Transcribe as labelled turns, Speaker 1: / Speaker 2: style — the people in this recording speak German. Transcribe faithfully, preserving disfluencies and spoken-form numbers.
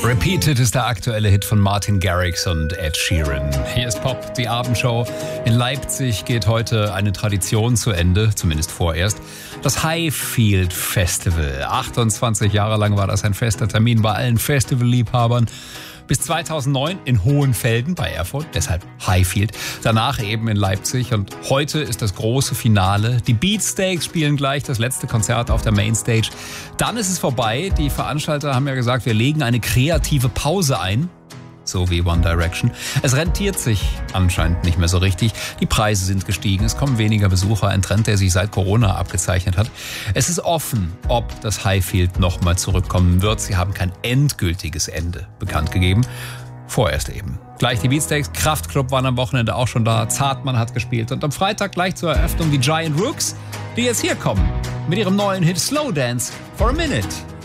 Speaker 1: Repeated ist der aktuelle Hit von Martin Garrix und Ed Sheeran. Hier ist Pop, die Abendshow. In Leipzig geht heute eine Tradition zu Ende, zumindest vorerst. Das Highfield Festival. achtundzwanzig Jahre lang war das ein fester Termin bei allen Festivalliebhabern. Bis zweitausendneun in Hohenfelden bei Erfurt, deshalb Highfield. Danach eben in Leipzig und heute ist das große Finale. Die Beatsteaks spielen gleich das letzte Konzert auf der Mainstage. Dann ist es vorbei. Die Veranstalter haben ja gesagt, wir legen eine kreative Pause ein. So wie One Direction. Es rentiert sich anscheinend nicht mehr so richtig. Die Preise sind gestiegen, es kommen weniger Besucher, ein Trend, der sich seit Corona abgezeichnet hat. Es ist offen, ob das Highfield nochmal zurückkommen wird. Sie haben kein endgültiges Ende bekannt gegeben. Vorerst eben. Gleich die Beatsteaks, Kraftklub waren am Wochenende auch schon da, Zartmann hat gespielt und am Freitag gleich zur Eröffnung die Giant Rooks, die jetzt hier kommen mit ihrem neuen Hit Slow Dance for a Minute.